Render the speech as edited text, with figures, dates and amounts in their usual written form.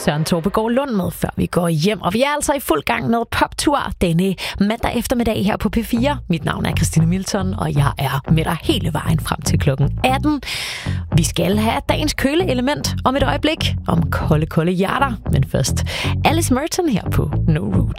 Søren Torpegaard Lund med, før vi går hjem. Og vi er altså i fuld gang med poptur denne mandag eftermiddag her på P4. Mit navn er Christine Milton, og jeg er med dig hele vejen frem til klokken 18. Vi skal have dagens køleelement om et øjeblik, om kolde hjerter. Men først Alice Merton her på No Root.